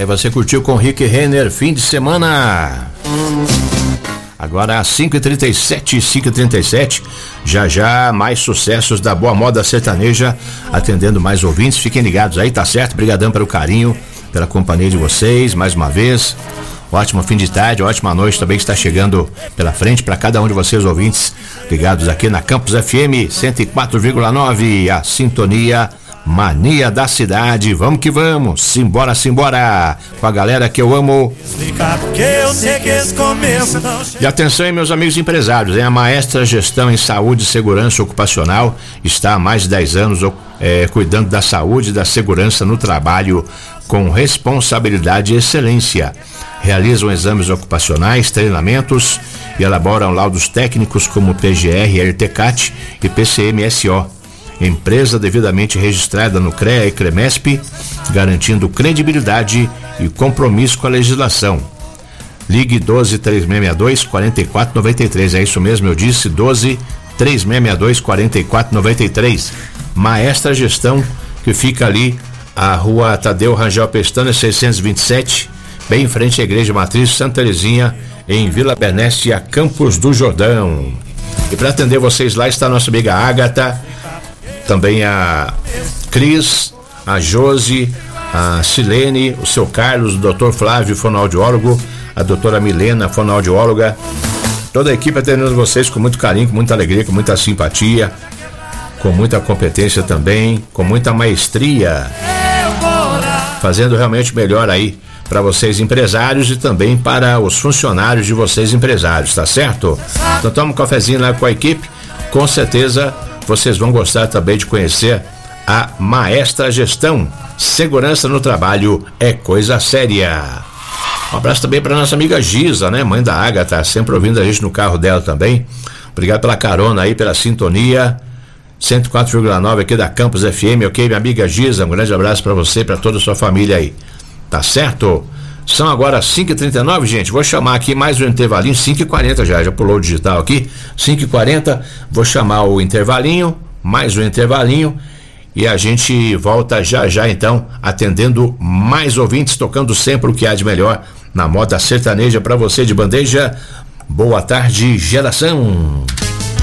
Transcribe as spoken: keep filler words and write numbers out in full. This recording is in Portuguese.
Aí você curtiu com Rick Renner, fim de semana. Agora às cinco e trinta e sete, cinco e trinta e sete, já já mais sucessos da boa moda sertaneja, atendendo mais ouvintes. Fiquem ligados aí, tá certo? Obrigadão pelo carinho, pela companhia de vocês, mais uma vez. Ótimo fim de tarde, ótima noite também que está chegando pela frente para cada um de vocês ouvintes ligados aqui na Campus F M cento e quatro vírgula nove, a sintonia mania da cidade. Vamos que vamos, simbora, simbora, com a galera que eu amo. E atenção aí, meus amigos empresários, hein? A Maestra Gestão em Saúde e Segurança Ocupacional está há mais de dez anos é, cuidando da saúde e da segurança no trabalho com responsabilidade e excelência. Realizam exames ocupacionais, treinamentos e elaboram laudos técnicos como P G R, L T C A T e P C M S O. Empresa devidamente registrada no CREA e CREMESP, garantindo credibilidade e compromisso com a legislação. Ligue doze, três seis seis dois, quatro quatro nove três, é isso mesmo, eu disse, doze, três seis seis dois, quatro quatro nove três. Maestra Gestão, que fica ali, a rua Tadeu Rangel Pestana, seiscentos e vinte e sete, bem em frente à Igreja Matriz Santa Terezinha, em Vila Bernécia, Campos do Jordão. E para atender vocês lá está a nossa amiga Ágata, também a Cris, a Josi, a Silene, o seu Carlos, o doutor Flávio, fonoaudiólogo, a doutora Milena, fonoaudióloga, toda a equipe atendendo vocês com muito carinho, com muita alegria, com muita simpatia, com muita competência também, com muita maestria, fazendo realmente melhor aí para vocês empresários e também para os funcionários de vocês empresários, tá certo? Então toma um cafezinho lá com a equipe, com certeza vocês vão gostar também de conhecer a Maestra Gestão. Segurança no trabalho é coisa séria. Um abraço também para nossa amiga Giza, né? Mãe da Ágata, sempre ouvindo a gente no carro dela também. Obrigado pela carona aí, pela sintonia. cento e quatro vírgula nove aqui da Campus F M, ok, minha amiga Giza? Um grande abraço para você e para toda a sua família aí. Tá certo? São agora cinco e trinta e nove, gente. Vou chamar aqui mais um intervalinho, cinco e quarenta já, já pulou o digital aqui. cinco e quarenta, vou chamar o intervalinho, mais um intervalinho. E a gente volta já já então, atendendo mais ouvintes, tocando sempre o que há de melhor na moda sertaneja para você de bandeja. Boa tarde, geração.